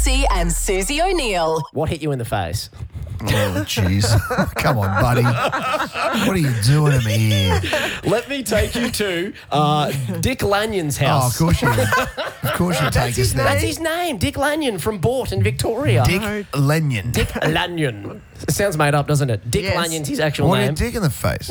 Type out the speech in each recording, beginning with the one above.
Massey and Susie O'Neill. What hit you in the face? Oh, jeez. Come on, buddy. What are you doing to me here? Let me take you to Dick Lanyon's Oh, house. of course you take us there. That's his name, Dick Lanyon from Bort in Victoria. Dick Lanyon. Dick Lanyon. It sounds made up, doesn't it? Dick Lanyon's his actual What a name. dick in the face.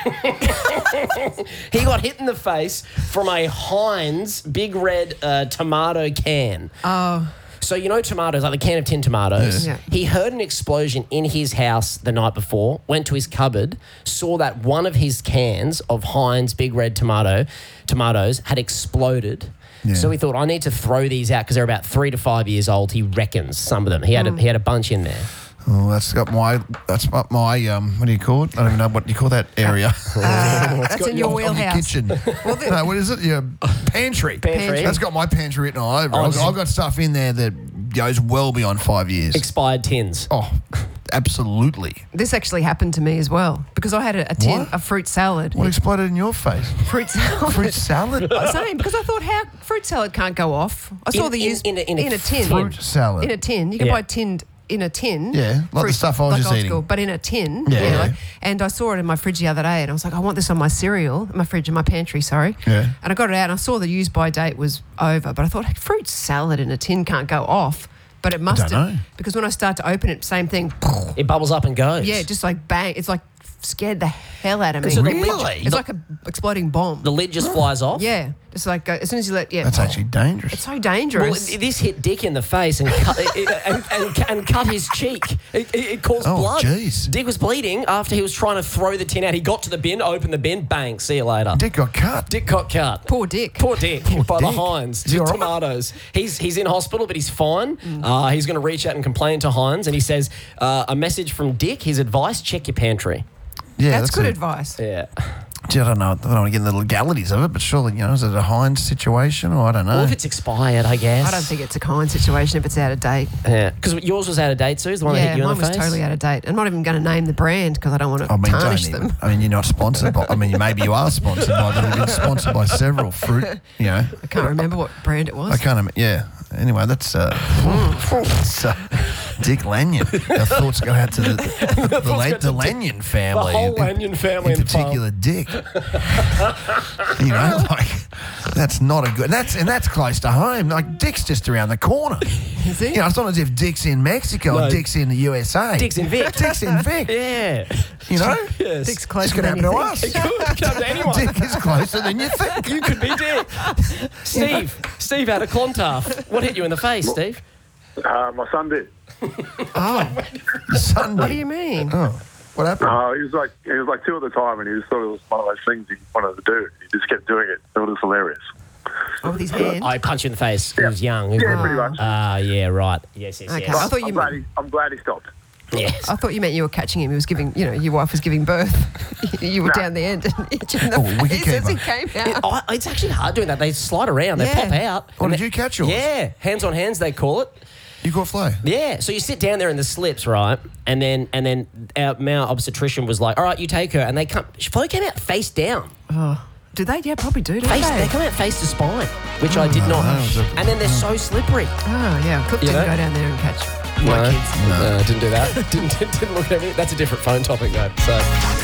He got hit in the face from a Heinz big red tomato can. Oh. So you know tomatoes, like the can of tin tomatoes. Yeah. He heard an explosion in his house the night before, went to his cupboard, saw that one of his cans of Heinz big red tomatoes had exploded. Yeah. So he thought, I need to throw these out because they're about 3 to 5 years old. He reckons some of them. He had a bunch in there. Oh, that's my what do you call it? I don't even know what you call that area. That's in your Of your wheelhouse. kitchen. No, what is it? Your pantry. Pantry. That's got my pantry written all over. Oh, I've got stuff in there that goes well beyond 5 years. Expired tins. Oh, absolutely. This actually happened to me as well because I had a tin What? of fruit salad. What exploded in your face? Fruit salad. Fruit salad? Same, because I thought how fruit salad can't go off. I saw the use in a tin. Fruit salad. In a tin. You can Yeah. buy tinned in a tin. Yeah, like the stuff I was just old eating. school, but in a tin. Yeah. You know, and I saw it in my fridge the other day and I was like, I want this on my cereal, in my pantry, sorry. Yeah. And I got it out and I saw the use by date was over, but I thought fruit salad in a tin can't go off. But it must don't know. have, because when I start to open it, same thing. It bubbles up and goes. Yeah, just like bang. It's like scared the hell out of me. So the lid- Really? It's like a exploding bomb. The lid just flies off. Yeah, just like as soon as you let, That's actually dangerous. It's so Well, dangerous. this hit Dick in the face and cut his cheek. It caused Oh, blood. jeez. Dick was bleeding after he was trying to throw the tin out. He got to the bin, opened the bin, bang, see you later. Dick got cut. Dick got cut. Poor Dick. Poor Dick by the Dick. Heinz. Is he all right? Tomatoes. He's in hospital, but he's fine. He's going to reach out and complain to Heinz. And he says, a message from Dick, his advice, check your pantry. Yeah, That's good it. advice. Yeah. Gee, I don't know. I don't want to get into the legalities of it, but surely, is it a Heinz situation or I don't know. Well, if it's expired, I guess. I don't think it's a kind situation if it's out of date. Yeah. Because yours was out of date, Sue, the one that hit you mine in the was face? totally out of date. I'm not even going to name the brand because I don't want to tarnish them. You're not sponsored by. Maybe you are sponsored by them. You've been sponsored by several fruit. I can't remember what brand it was. I can't. Yeah. Anyway, that's Dick Lanyon. Our thoughts go out to the Lanyon family. The whole Lanyon family in particular, Dick. That's not a good. That's close to home. Like Dick's just around the corner. Is it? It's not as if Dick's in Mexico or Dick's in the USA. Dick's in Vic. Dick's in Vic. Yeah. Yes. Dick's close This could happen to us. It could come to anyone. Dick is closer than you think. You could be Dick. Steve out of Clontarf. What hit you in the face, Steve? My son did. Sunday. What do you mean? Oh, what happened? He was like 2 at the time, and he thought it was one of those things he wanted to do. He just kept doing it. It was hilarious. Oh, with his hand? I punched you in the face. He was young. Yeah, pretty much. Yeah, right. Yes. Okay. I thought I'm glad he stopped. Yes. I thought you meant you were catching him. He was giving, your wife was giving birth. You were down the end and hit you in the face as he came out. It's actually hard doing that. They slide around. They pop out. What did you catch yours? Yeah. Hands on hands, they call it. You caught Flo? Yeah. So you sit down there in the slips, right? And then our obstetrician was like, all right, you take her. And Flo came out face down. Do they? Yeah, probably do, don't They they? come out face to spine, which I did not. And then they're so slippery. Oh, yeah. Clip didn't go down there and catch my kids. No, didn't do that. didn't look at everything. That's a different phone topic, though. So.